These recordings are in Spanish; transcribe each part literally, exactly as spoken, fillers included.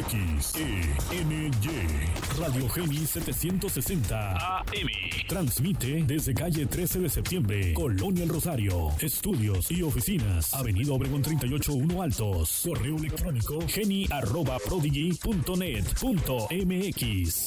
X E N Y Radio Geni setecientos sesenta A M. Transmite desde calle trece de septiembre, Colonia El Rosario. Estudios y oficinas, Avenida Obregón treinta y ocho uno Altos. Correo electrónico geni arroba prodigy punto net punto m x.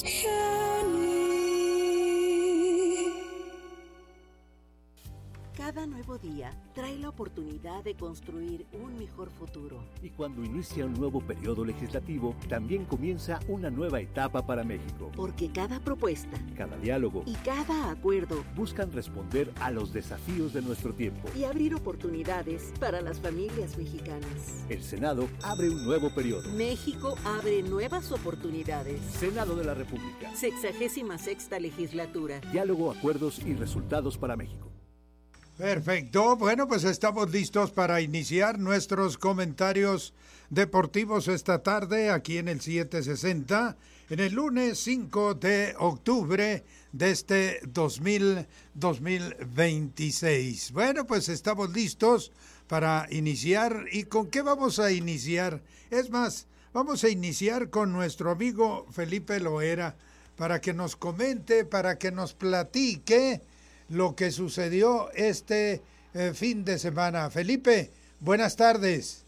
Cada nuevo día trae la oportunidad de construir un mejor futuro. Y cuando inicia un nuevo periodo legislativo, también comienza una nueva etapa para México. Porque cada propuesta, cada diálogo y cada acuerdo buscan responder a los desafíos de nuestro tiempo y abrir oportunidades para las familias mexicanas. El Senado abre un nuevo periodo. México abre nuevas oportunidades. Senado de la República. Sexagésima sexta legislatura. Diálogo, acuerdos y resultados para México. Perfecto, bueno, pues estamos listos para iniciar nuestros comentarios deportivos esta tarde aquí en el setecientos sesenta, en el lunes cinco de octubre de este dos mil veintiséis. Bueno, pues estamos listos para iniciar. ¿Y con qué vamos a iniciar? Es más, vamos a iniciar con nuestro amigo Felipe Loera para que nos comente, para que nos platique lo que sucedió este eh, fin de semana. Felipe, buenas tardes.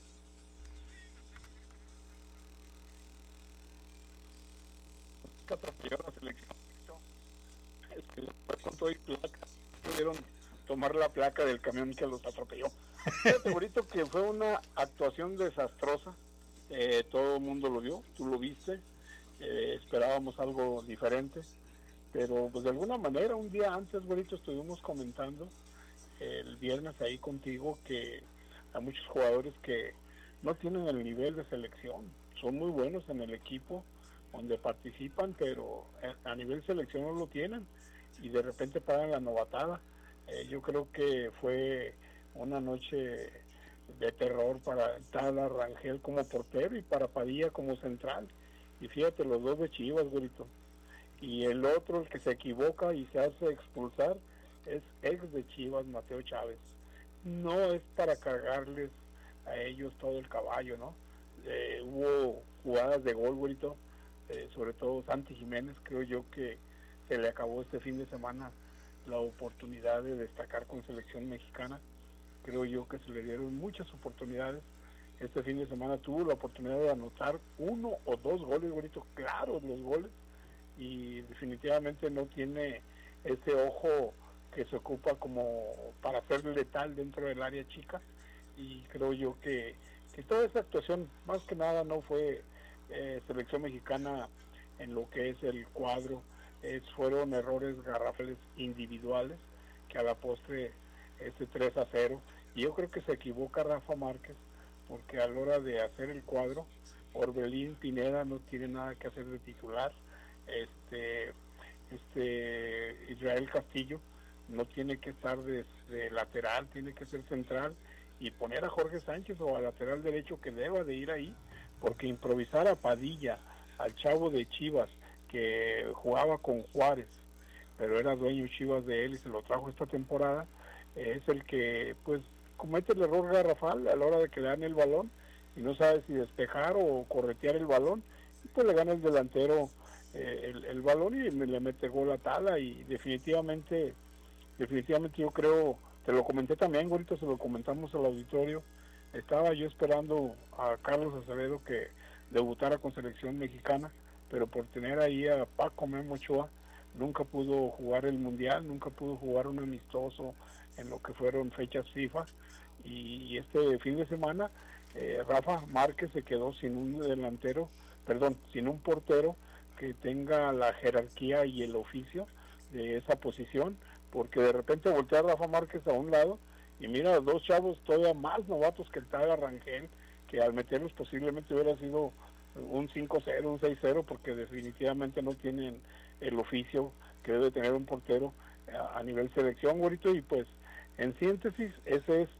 Con todo y placa, pudieron tomar la placa del camión que los atropelló. Estoy segurito que fue una actuación desastrosa. Eh, todo el mundo lo vio, tú lo viste. Eh, esperábamos algo diferente. Pero pues de alguna manera un día antes, güerito, estuvimos comentando eh, el viernes ahí contigo que hay muchos jugadores que no tienen el nivel de selección, son muy buenos en el equipo donde participan, pero a nivel selección no lo tienen y de repente pagan la novatada. Eh, yo creo que fue una noche de terror para Tala Rangel como portero y para Padilla como central, y fíjate, los dos de Chivas, güerito. Y el otro, el que se equivoca y se hace expulsar, es ex de Chivas, Mateo Chávez. No es para cargarles a ellos todo el caballo, ¿no? Eh, hubo jugadas de gol, güerito, eh, sobre todo Santi Jiménez, creo yo que se le acabó este fin de semana la oportunidad de destacar con selección mexicana. Creo yo que se le dieron muchas oportunidades. Este fin de semana tuvo la oportunidad de anotar uno o dos goles, güerito, claros los goles, y definitivamente no tiene ese ojo que se ocupa como para ser letal dentro del área chica. Y creo yo que, que toda esa actuación más que nada no fue eh, selección mexicana en lo que es el cuadro, es, fueron errores garrafales individuales que a la postre este tres a cero, y yo creo que se equivoca Rafa Márquez porque a la hora de hacer el cuadro, Orbelín Pineda no tiene nada que hacer de titular. Este, este Israel Castillo no tiene que estar de, de lateral, tiene que ser central, y poner a Jorge Sánchez o a lateral derecho que deba de ir ahí, porque improvisar a Padilla, al chavo de Chivas que jugaba con Juárez, pero era dueño Chivas de él y se lo trajo esta temporada, es el que pues comete el error garrafal a la hora de que le dan el balón y no sabe si despejar o corretear el balón, y pues le gana el delantero Eh, el, el balón y me le mete gol a Tala. Y definitivamente definitivamente yo creo, te lo comenté también, ahorita se lo comentamos al auditorio, estaba yo esperando a Carlos Acevedo que debutara con selección mexicana, pero por tener ahí a Paco Memo Ochoa nunca pudo jugar el mundial, nunca pudo jugar un amistoso en lo que fueron fechas FIFA, y, y este fin de semana eh, Rafa Márquez se quedó sin un delantero, perdón, sin un portero que tenga la jerarquía y el oficio de esa posición, porque de repente voltea a Rafa Márquez a un lado y mira a dos chavos todavía más novatos que el Tala Rangel, que al meterlos posiblemente hubiera sido un cinco cero, un seis cero, porque definitivamente no tienen el oficio que debe tener un portero a, a nivel selección, güerito. Y pues en síntesis esa es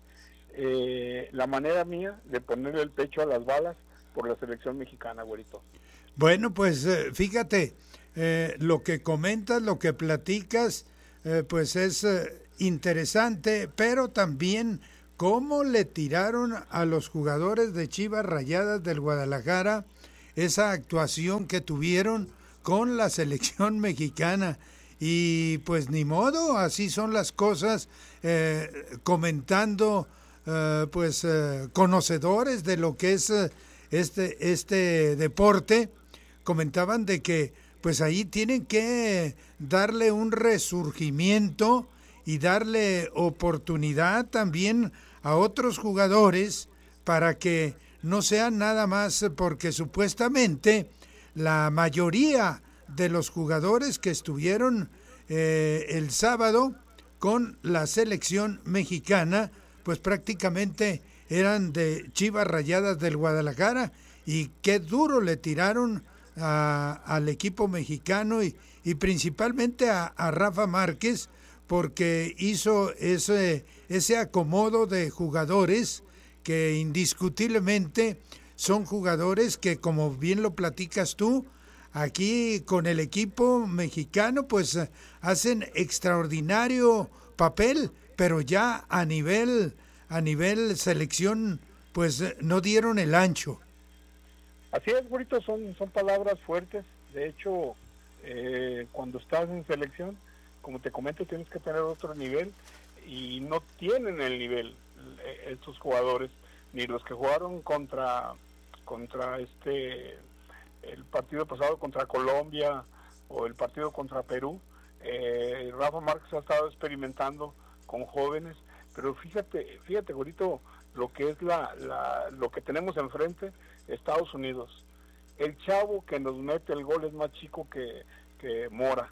eh, la manera mía de ponerle el pecho a las balas por la selección mexicana, güerito. Bueno, pues eh, fíjate, eh, lo que comentas, lo que platicas, eh, pues es eh, interesante, pero también cómo le tiraron a los jugadores de Chivas Rayadas del Guadalajara esa actuación que tuvieron con la selección mexicana. Y pues ni modo, así son las cosas, eh, comentando eh, pues eh, conocedores de lo que es eh, este, este deporte, comentaban de que pues ahí tienen que darle un resurgimiento y darle oportunidad también a otros jugadores para que no sean nada más, porque supuestamente la mayoría de los jugadores que estuvieron eh, el sábado con la selección mexicana, pues prácticamente eran de Chivas Rayadas del Guadalajara, y qué duro le tiraron a, al equipo mexicano y, y principalmente a, a Rafa Márquez, porque hizo ese, ese acomodo de jugadores que indiscutiblemente son jugadores que, como bien lo platicas tú, aquí con el equipo mexicano pues hacen extraordinario papel, pero ya a nivel a nivel selección pues no dieron el ancho. Así es, Güerito, son, son palabras fuertes. De hecho, eh, cuando estás en selección, como te comento, tienes que tener otro nivel, y no tienen el nivel eh, estos jugadores, ni los que jugaron contra contra este el partido pasado contra Colombia o el partido contra Perú. eh, Rafa Márquez ha estado experimentando con jóvenes, pero fíjate, fíjate, Güerito, lo que es la, la lo que tenemos enfrente, Estados Unidos. El chavo que nos mete el gol es más chico que, que Mora,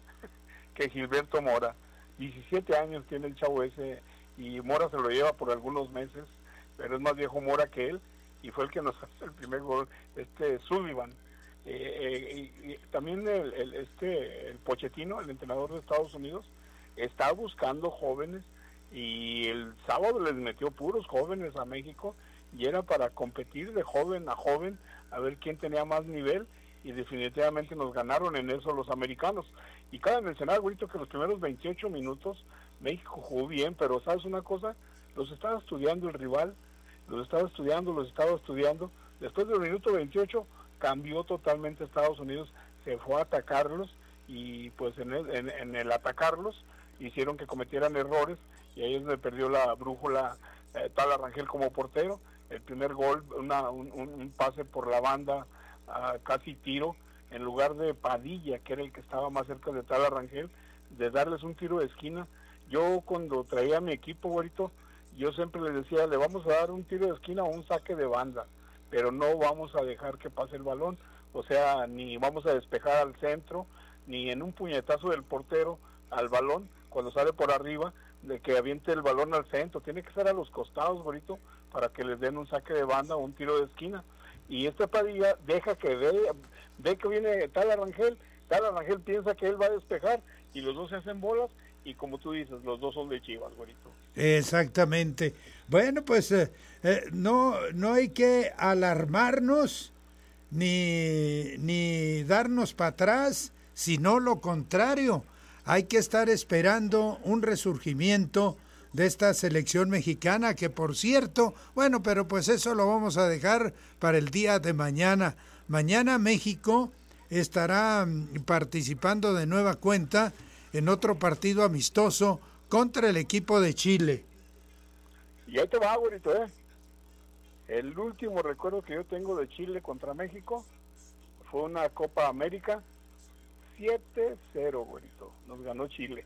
que Gilberto Mora. diecisiete años tiene el chavo ese, y Mora se lo lleva por algunos meses, pero es más viejo Mora que él, y fue el que nos hace el primer gol, este Sullivan. Eh, eh, y, y también el, el, este, el Pochettino, el entrenador de Estados Unidos, está buscando jóvenes, y el sábado les metió puros jóvenes a México, y era para competir de joven a joven, a ver quién tenía más nivel, y definitivamente nos ganaron en eso los americanos. Y cabe mencionar, Güerito, que los primeros veintiocho minutos México jugó bien, pero ¿sabes una cosa? Los estaba estudiando el rival, los estaba estudiando, los estaba estudiando. Después del minuto veintiocho cambió totalmente Estados Unidos, se fue a atacarlos, y pues en el, en, en el atacarlos hicieron que cometieran errores, y ahí es donde perdió la brújula eh, Tala Rangel como portero. El primer gol, una, un, un pase por la banda, uh, casi tiro, en lugar de Padilla, que era el que estaba más cerca de Tala Rangel, de darles un tiro de esquina. Yo cuando traía a mi equipo, Güerito, yo siempre les decía, le vamos a dar un tiro de esquina o un saque de banda, pero no vamos a dejar que pase el balón, o sea, ni vamos a despejar al centro, ni en un puñetazo del portero al balón, cuando sale por arriba, de que aviente el balón al centro, tiene que ser a los costados, Güerito, para que les den un saque de banda o un tiro de esquina. Y este Padilla deja que ve, ve que viene Tala Rangel, Tala Rangel piensa que él va a despejar, y los dos se hacen bolas, y como tú dices, los dos son de Chivas, Güerito. Exactamente. Bueno, pues eh, eh, no, no hay que alarmarnos ni, ni darnos para atrás, sino lo contrario. Hay que estar esperando un resurgimiento de esta selección mexicana, que por cierto, bueno, pero pues eso lo vamos a dejar para el día de mañana. Mañana México estará participando de nueva cuenta en otro partido amistoso contra el equipo de Chile. Y ahí te va, Güerito, ¿eh? El último recuerdo que yo tengo de Chile contra México fue una Copa América siete cero, Güerito. Nos ganó Chile.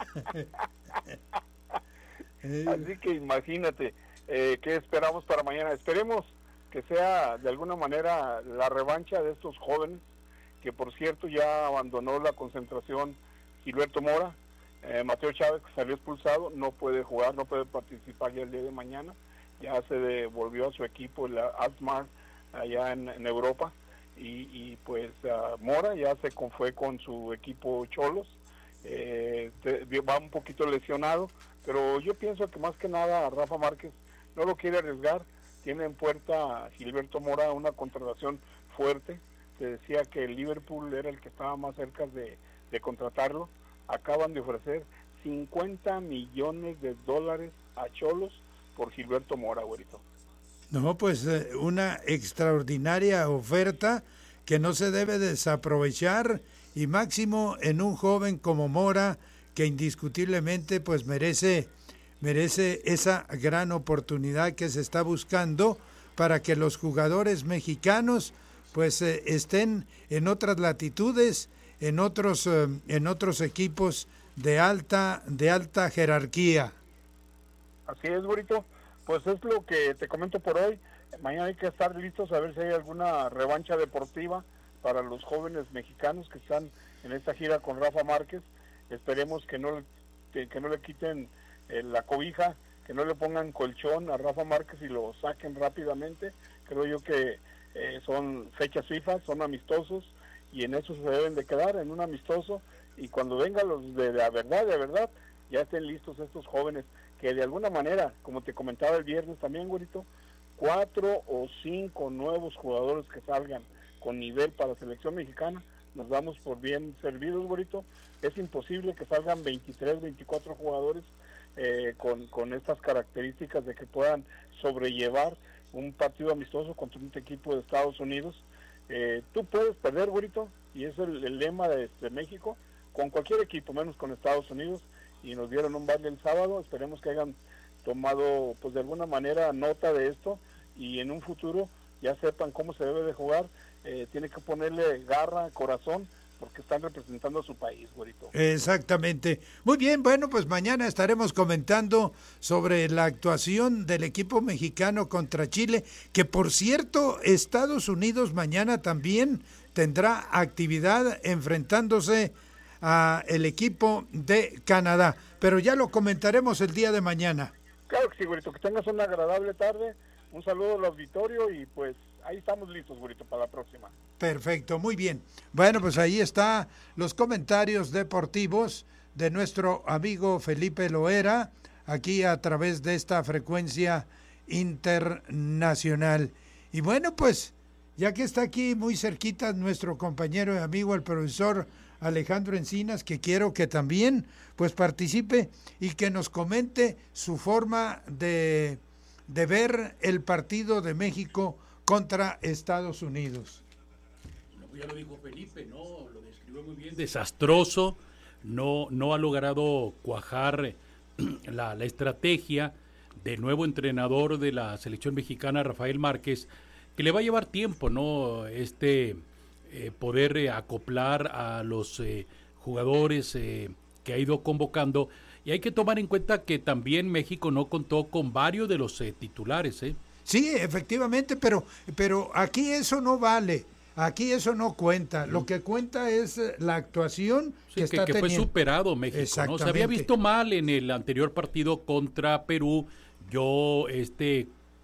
Así que imagínate, eh, ¿qué esperamos para mañana? Esperemos que sea de alguna manera la revancha de estos jóvenes, que por cierto ya abandonó la concentración Gilberto Mora. eh, Mateo Chávez, que salió expulsado, no puede jugar, no puede participar ya el día de mañana, ya se devolvió a su equipo, la Alkmaar, allá en, en Europa, y, y pues uh, Mora ya se con, fue con su equipo Cholos, eh, te, va un poquito lesionado, pero yo pienso que más que nada Rafa Márquez no lo quiere arriesgar. Tiene en puerta a Gilberto Mora una contratación fuerte. Se decía que el Liverpool era el que estaba más cerca de, de contratarlo. Acaban de ofrecer cincuenta millones de dólares a Cholos por Gilberto Mora, Güerito. No, pues eh, una extraordinaria oferta que no se debe desaprovechar y máximo en un joven como Mora que indiscutiblemente pues merece merece esa gran oportunidad que se está buscando para que los jugadores mexicanos pues eh, estén en otras latitudes, en otros eh, en otros equipos de alta de alta jerarquía. Así es, Güerito. Pues es lo que te comento por hoy. Mañana hay que estar listos a ver si hay alguna revancha deportiva para los jóvenes mexicanos que están en esta gira con Rafa Márquez. Esperemos que no, que, que no le quiten eh, la cobija, que no le pongan colchón a Rafa Márquez y lo saquen rápidamente. Creo yo que eh, son fechas FIFA, son amistosos y en eso se deben de quedar, en un amistoso, y cuando vengan los de la verdad, de verdad, ya estén listos estos jóvenes que de alguna manera, como te comentaba el viernes también, Güerito, cuatro o cinco nuevos jugadores que salgan con nivel para la selección mexicana, nos damos por bien servidos, Güerito. Es imposible que salgan veintitrés, veinticuatro jugadores eh, con, con estas características de que puedan sobrellevar un partido amistoso contra un equipo de Estados Unidos. Eh, tú puedes perder, Güerito, y es el, el lema de, de México, con cualquier equipo, menos con Estados Unidos, y nos dieron un baile el sábado. Esperemos que hayan tomado pues de alguna manera nota de esto y en un futuro ya sepan cómo se debe de jugar. Eh, tiene que ponerle garra, corazón, porque están representando a su país, Güerito. Exactamente. Muy bien, bueno, pues mañana estaremos comentando sobre la actuación del equipo mexicano contra Chile, que por cierto, Estados Unidos mañana también tendrá actividad enfrentándose a el equipo de Canadá, pero ya lo comentaremos el día de mañana. Claro que sí, Güerito, que tengas una agradable tarde, un saludo al auditorio y pues ahí estamos listos, Güerito, para la próxima. Perfecto, muy bien. Bueno, pues ahí está los comentarios deportivos de nuestro amigo Felipe Loera, aquí a través de esta frecuencia internacional. Y bueno, pues ya que está aquí muy cerquita nuestro compañero y amigo el profesor Alejandro Encinas, que quiero que también pues participe y que nos comente su forma de, de ver el partido de México contra Estados Unidos. Ya lo dijo Felipe, no, lo describió muy bien, desastroso, no, no ha logrado cuajar la, la estrategia del nuevo entrenador de la selección mexicana, Rafael Márquez, que le va a llevar tiempo, ¿no? Este eh, poder eh, acoplar a los eh, jugadores eh, que ha ido convocando, y hay que tomar en cuenta que también México no contó con varios de los eh, titulares, ¿eh? Sí, efectivamente, pero, pero aquí eso no vale. Aquí eso no cuenta, lo que cuenta es la actuación sí, que, que está que teniendo. Fue superado México, ¿no? Se había visto mal en el anterior partido contra Perú. Yo este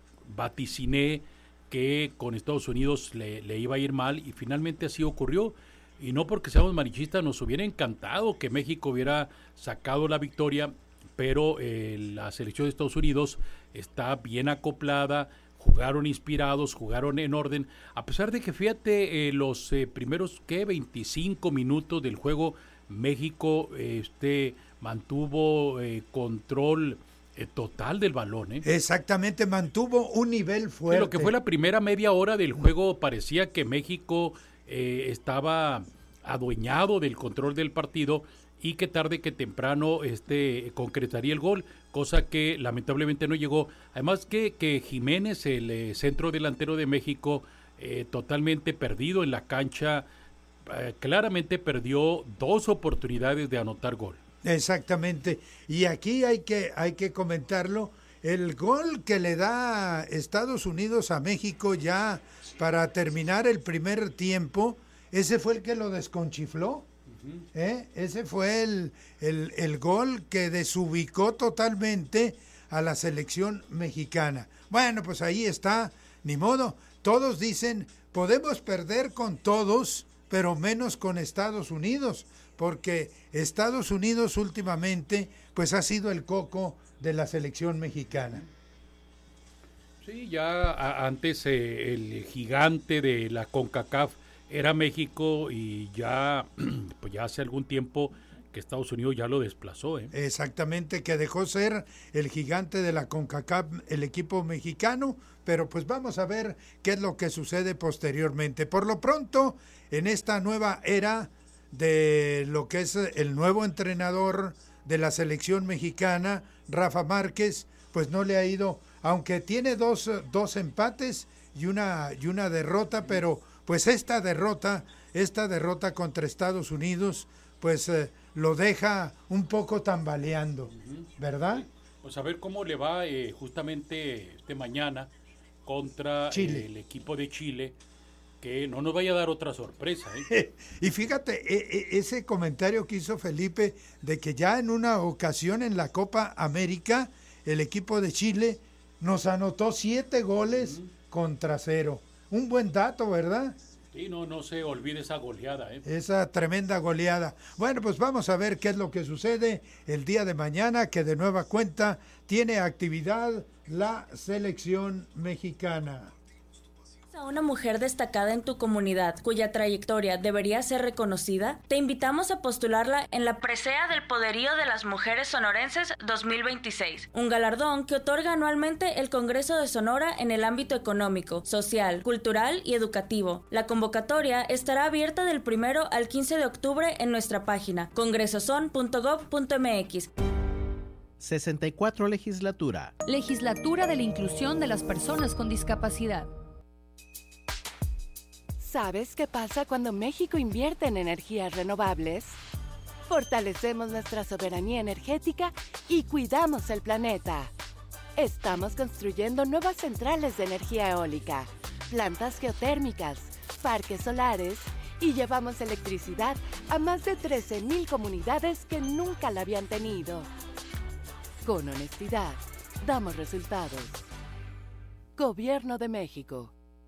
vaticiné que con Estados Unidos le, le iba a ir mal y finalmente así ocurrió. Y no porque seamos manichistas, nos hubiera encantado que México hubiera sacado la victoria, pero eh, la selección de Estados Unidos está bien acoplada. Jugaron inspirados, jugaron en orden, a pesar de que fíjate eh, los eh, primeros ¿qué? veinticinco minutos del juego México eh, este mantuvo eh, control eh, total del balón, ¿eh? Exactamente, mantuvo un nivel fuerte. Sí, lo que fue la primera media hora del juego parecía que México eh, estaba adueñado del control del partido y que tarde que temprano este concretaría el gol, cosa que lamentablemente no llegó. Además que, que Jiménez, el eh, centro delantero de México, eh, totalmente perdido en la cancha, eh, claramente perdió dos oportunidades de anotar gol. Exactamente, y aquí hay que, hay que comentarlo, el gol que le da Estados Unidos a México ya para terminar el primer tiempo, ese fue el que lo desconchifló. ¿Eh? Ese fue el, el, el gol que desubicó totalmente a la selección mexicana. Bueno, pues ahí está, ni modo. Todos dicen, podemos perder con todos, pero menos con Estados Unidos, porque Estados Unidos últimamente pues ha sido el coco de la selección mexicana. Sí, ya a, antes eh, el gigante de la CONCACAF era México y ya, pues ya hace algún tiempo que Estados Unidos ya lo desplazó. ¿eh? Exactamente, que dejó ser el gigante de la CONCACAF, el equipo mexicano, pero pues vamos a ver qué es lo que sucede posteriormente. Por lo pronto, en esta nueva era de lo que es el nuevo entrenador de la selección mexicana, Rafa Márquez, pues no le ha ido, aunque tiene dos, dos empates y una, y una derrota, pero pues esta derrota, esta derrota contra Estados Unidos, pues eh, lo deja un poco tambaleando, ¿verdad? Pues a ver cómo le va eh, justamente este mañana contra Chile. Eh, el equipo de Chile, que no nos vaya a dar otra sorpresa. ¿eh? Y fíjate, e- e- ese comentario que hizo Felipe, de que ya en una ocasión en la Copa América, el equipo de Chile nos anotó siete goles uh-huh. contra cero. Un buen dato, ¿verdad? Sí, no, no se olvide esa goleada. ¿eh? Esa tremenda goleada. Bueno, pues vamos a ver qué es lo que sucede el día de mañana, que de nueva cuenta tiene actividad la selección mexicana. ¿A una mujer destacada en tu comunidad cuya trayectoria debería ser reconocida? Te invitamos a postularla en la presea del Poderío de las Mujeres Sonorenses dos mil veintiséis, un galardón que otorga anualmente el Congreso de Sonora en el ámbito económico, social, cultural y educativo. La convocatoria estará abierta del primero al quince de octubre en nuestra página congresoson punto gob punto mx. sesenta y cuatro Legislatura. Legislatura de la Inclusión de las Personas con Discapacidad. ¿Sabes qué pasa cuando México invierte en energías renovables? Fortalecemos nuestra soberanía energética y cuidamos el planeta. Estamos construyendo nuevas centrales de energía eólica, plantas geotérmicas, parques solares y llevamos electricidad a más de trece mil comunidades que nunca la habían tenido. Con honestidad, damos resultados. Gobierno de México.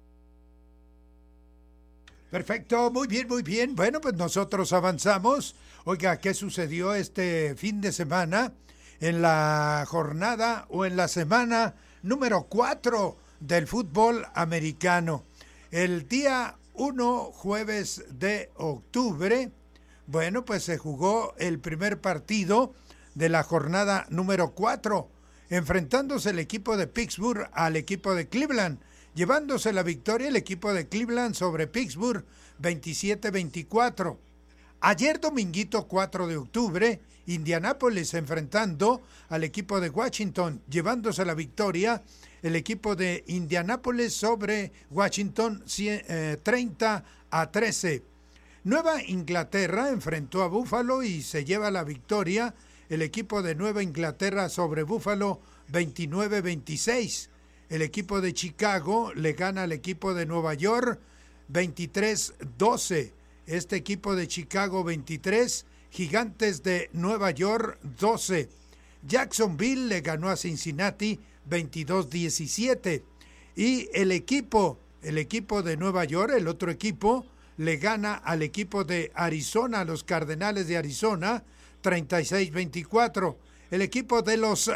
Perfecto, muy bien, muy bien. Bueno, pues nosotros avanzamos. Oiga, ¿qué sucedió este fin de semana en la jornada o en la semana número cuatro del fútbol americano? El día uno, jueves de octubre, bueno, pues se jugó el primer partido de la jornada número cuatro, enfrentándose el equipo de Pittsburgh al equipo de Cleveland, llevándose la victoria el equipo de Cleveland sobre Pittsburgh veintisiete veinticuatro. Ayer dominguito cuatro de octubre, Indianápolis enfrentando al equipo de Washington, llevándose la victoria el equipo de Indianápolis sobre Washington treinta a trece. Nueva Inglaterra enfrentó a Buffalo y se lleva la victoria el equipo de Nueva Inglaterra sobre Buffalo veintinueve veintiséis. El equipo de Chicago le gana al equipo de Nueva York veintitrés doce. Este equipo de Chicago veintitrés, Gigantes de Nueva York doce. Jacksonville le ganó a Cincinnati veintidós diecisiete. Y el equipo, el equipo de Nueva York, el otro equipo, le gana al equipo de Arizona, a los Cardenales de Arizona, treinta y seis veinticuatro. El equipo de los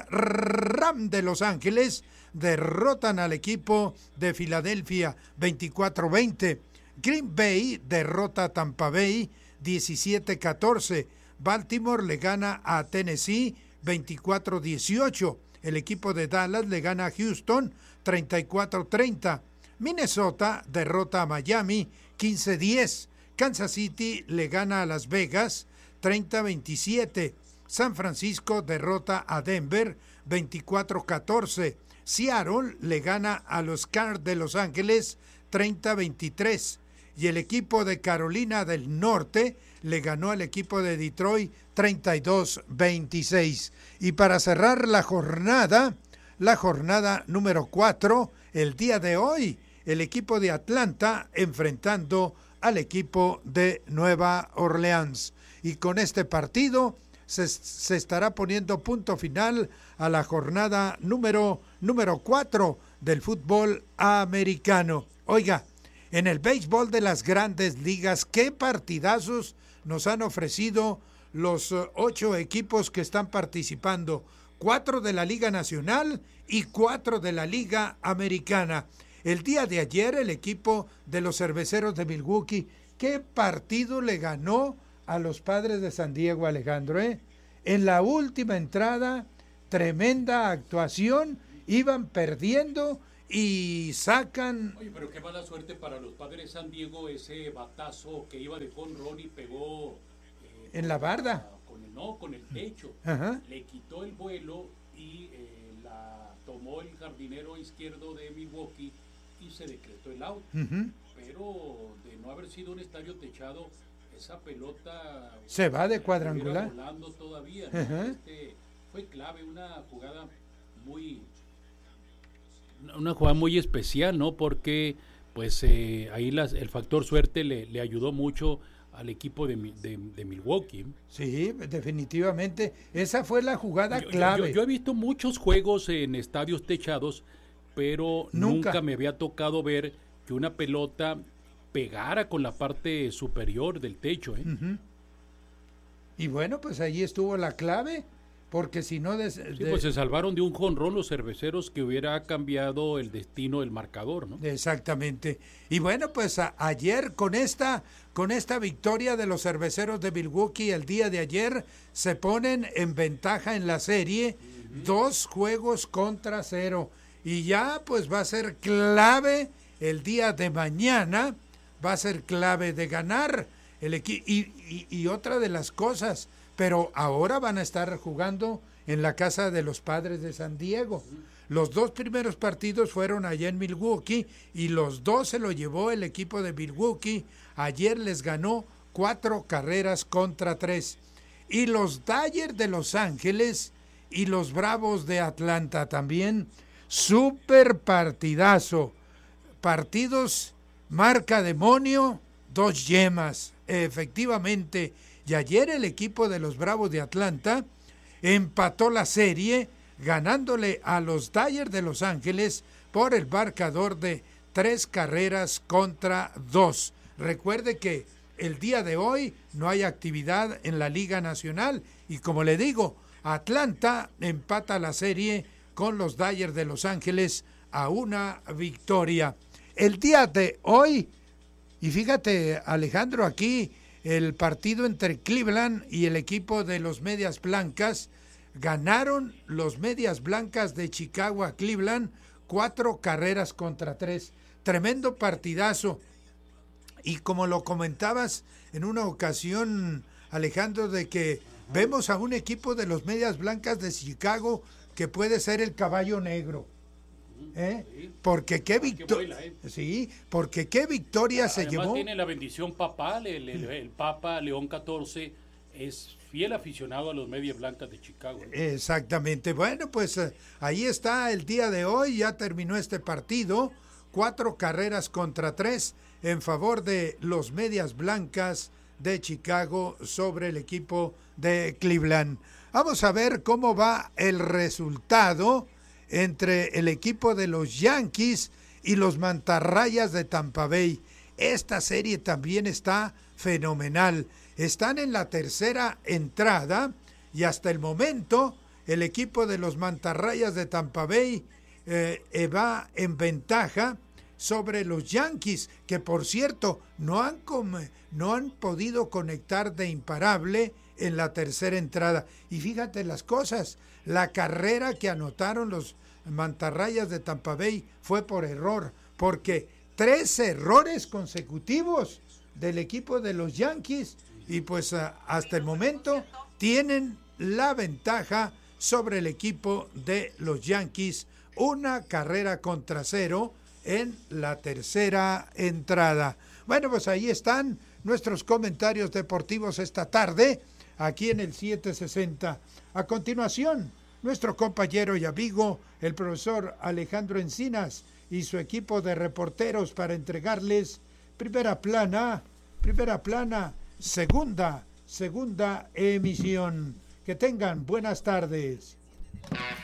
Rams de Los Ángeles derrotan al equipo de Filadelfia veinticuatro veinte. Green Bay derrota a Tampa Bay diecisiete catorce. Baltimore le gana a Tennessee veinticuatro dieciocho. El equipo de Dallas le gana a Houston treinta y cuatro treinta. Minnesota derrota a Miami quince diez. Kansas City le gana a Las Vegas treinta veintisiete. San Francisco derrota a Denver veinticuatro catorce. Seattle le gana a los Cards de Los Ángeles treinta veintitrés. Y el equipo de Carolina del Norte le ganó al equipo de Detroit treinta y dos veintiséis. Y para cerrar la jornada, la jornada número cuatro, el día de hoy, el equipo de Atlanta enfrentando al equipo de Nueva Orleans. Y con este partido se, se estará poniendo punto final a la jornada número, número cuatro del fútbol americano. Oiga, en el béisbol de las grandes ligas, ¿qué partidazos nos han ofrecido los ocho equipos que están participando? Cuatro de la Liga Nacional y cuatro de la Liga Americana. El día de ayer el equipo de los Cerveceros de Milwaukee, ¿qué partido le ganó a los Padres de San Diego, Alejandro, ¿eh? En la última entrada, tremenda actuación, iban perdiendo y sacan... Oye, pero qué mala suerte para los Padres de San Diego ese batazo que iba de jonrón y pegó... Eh, en la barda. La, con el, no, con el techo. Ajá. Le quitó el vuelo y eh, la tomó el jardinero izquierdo de Milwaukee y se decretó el out. Uh-huh. Pero de no haber sido un estadio techado, esa pelota... Se va de cuadrangular. Volando todavía, ¿no? Uh-huh. Este, fue clave, una jugada muy... Una jugada muy especial, ¿no? Porque pues eh, ahí las, el factor suerte le, le ayudó mucho al equipo de, de, de Milwaukee. Sí, definitivamente. Esa fue la jugada yo, clave. Yo, yo he visto muchos juegos en estadios techados, pero nunca. nunca me había tocado ver que una pelota pegara con la parte superior del techo. ¿eh? Uh-huh. Y bueno, pues ahí estuvo la clave. Porque si no... De, sí, de... pues se salvaron de un jonrón los cerveceros que hubiera cambiado el destino del marcador, ¿no? Exactamente. Y bueno, pues a, ayer con esta, con esta victoria de los cerveceros de Milwaukee el día de ayer, se ponen en ventaja en la serie, uh-huh. dos juegos contra cero. Y ya pues va a ser clave el día de mañana, va a ser clave de ganar el equipo. Y, y, y otra de las cosas... Pero ahora van a estar jugando en la casa de los Padres de San Diego. Los dos primeros partidos fueron allá en Milwaukee y los dos se lo llevó el equipo de Milwaukee. Ayer les ganó cuatro carreras contra tres. Y los Dodgers de Los Ángeles y los Bravos de Atlanta también. Súper partidazo. Partidos marca demonio, dos yemas. Efectivamente. Y ayer el equipo de los Bravos de Atlanta empató la serie ganándole a los Dodgers de Los Ángeles por el marcador de tres carreras contra dos. Recuerde que el día de hoy no hay actividad en la Liga Nacional y como le digo, Atlanta empata la serie con los Dodgers de Los Ángeles a una victoria. El día de hoy, y fíjate Alejandro, aquí el partido entre Cleveland y el equipo de los Medias Blancas, ganaron los Medias Blancas de Chicago a Cleveland cuatro carreras contra tres. Tremendo partidazo. Y como lo comentabas en una ocasión, Alejandro, de que vemos a un equipo de los Medias Blancas de Chicago que puede ser el caballo negro. ¿Eh? Sí. Porque qué victoria, eh. sí, porque qué victoria se Además llevó. Tiene la bendición papal, el, el, el Papa León catorce es fiel aficionado a los Medias Blancas de Chicago. ¿eh? Exactamente. Bueno, pues eh, ahí está el día de hoy, ya terminó este partido, cuatro carreras contra tres en favor de los Medias Blancas de Chicago sobre el equipo de Cleveland. Vamos a ver cómo va el resultado entre el equipo de los Yankees y los Mantarrayas de Tampa Bay. Esta serie también está fenomenal. Están en la tercera entrada y hasta el momento el equipo de los Mantarrayas de Tampa Bay eh, va en ventaja sobre los Yankees, que por cierto no han, com- no han podido conectar de imparable en la tercera entrada. Y fíjate las cosas, la carrera que anotaron los Mantarrayas de Tampa Bay fue por error, porque tres errores consecutivos del equipo de los Yankees y pues hasta el momento tienen la ventaja sobre el equipo de los Yankees, una carrera contra cero en la tercera entrada. Bueno, pues ahí están nuestros comentarios deportivos esta tarde, aquí en el setecientos sesenta. A continuación, nuestro compañero y amigo, el profesor Alejandro Encinas y su equipo de reporteros para entregarles primera plana, primera plana, segunda, segunda emisión. Que tengan buenas tardes.